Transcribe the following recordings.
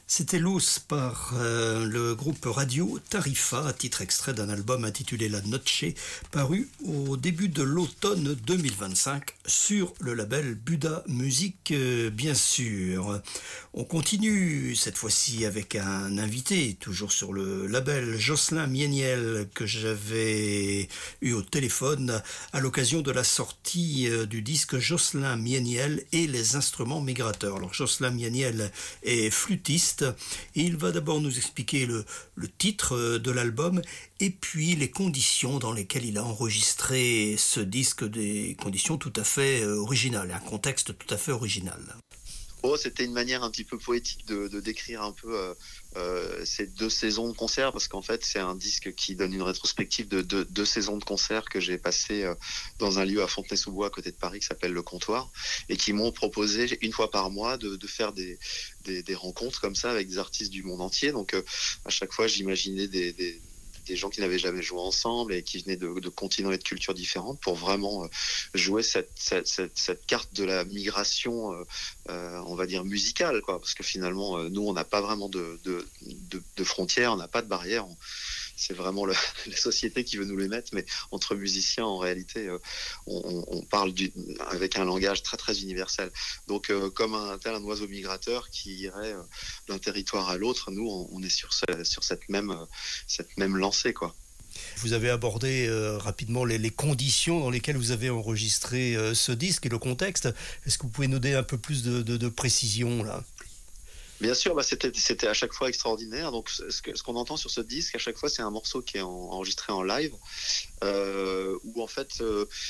C'était Loose par le groupe radio Tarifa, titre extrait d'un album intitulé La Noche, paru au début de l'automne 2025 sur le label Buda Music, bien sûr. On continue cette fois-ci avec un invité, toujours sur le label, Jocelyn Mieniel, que j'avais eu au téléphone à l'occasion de la sortie du disque Jocelyn Mieniel et les instruments migrateurs. Alors Jocelyn Mieniel est flûtiste et il va d'abord nous expliquer le titre de l'album et puis les conditions dans lesquelles il a enregistré ce disque, des conditions tout à fait originales, un contexte tout à fait original. Oh, c'était une manière un petit peu poétique de décrire un peu ces 2 saisons de concert, parce qu'en fait c'est un disque qui donne une rétrospective de 2 saisons de concert que j'ai passé dans un lieu à Fontenay-sous-Bois à côté de Paris qui s'appelle Le Comptoir, et qui m'ont proposé une fois par mois de faire des rencontres comme ça avec des artistes du monde entier. Donc à chaque fois j'imaginais des gens qui n'avaient jamais joué ensemble et qui venaient de continents et de cultures différentes pour vraiment jouer cette carte de la migration, on va dire musicale, quoi. Parce que finalement, nous, on n'a pas vraiment de frontières, on n'a pas de barrières. C'est vraiment la société qui veut nous les mettre, mais entre musiciens, en réalité, on parle avec un langage très très universel. Donc, comme un oiseau migrateur qui irait d'un territoire à l'autre, nous, on est sur cette même lancée, quoi. Vous avez abordé rapidement les conditions dans lesquelles vous avez enregistré ce disque et le contexte. Est-ce que vous pouvez nous donner un peu plus de précision là ? Bien sûr, c'était à chaque fois extraordinaire. Donc, ce qu'on entend sur ce disque, à chaque fois, c'est un morceau qui est enregistré en live, où en fait,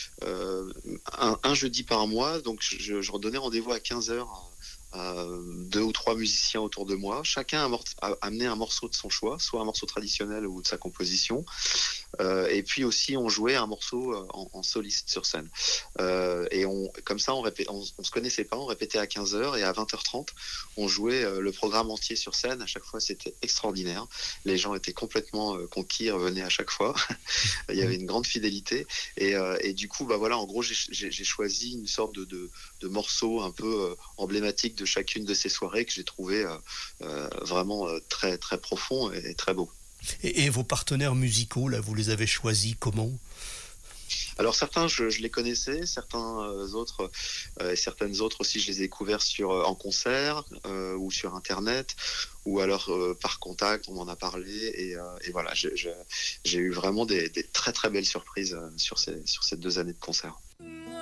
un jeudi par mois, donc je redonnais rendez-vous à 15h à 2 ou 3 musiciens autour de moi. Chacun a amené un morceau de son choix, soit un morceau traditionnel ou de sa composition. Et puis aussi, on jouait un morceau en soliste sur scène. Et comme ça, on se connaissait pas, on répétait à 15h et à 20h30, on jouait le programme entier sur scène. À chaque fois, c'était extraordinaire. Les gens étaient complètement conquis, revenaient à chaque fois. Il y avait une grande fidélité. Et du coup, voilà, en gros, j'ai choisi une sorte de morceau un peu emblématique de chacune de ces soirées que j'ai trouvé vraiment très, très profond et très beau. Et vos partenaires musicaux, là, vous les avez choisis comment ? Alors certains, je les connaissais, certaines autres aussi, je les ai découverts en concert ou sur Internet, ou alors par contact, on en a parlé, et voilà, j'ai eu vraiment des très très belles surprises sur ces 2 années de concert.